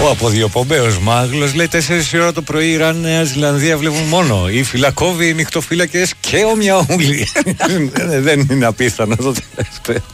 Από Διοπομπέως Μάγλος λέει 4 ώρα το πρωί Ιράν, Νέα Ζηλανδία βλέπουν μόνο οι φυλακόβοι, οι νυχτοφύλακες και ο Μιαούλη. Δεν είναι απίθανο το τελευταίο.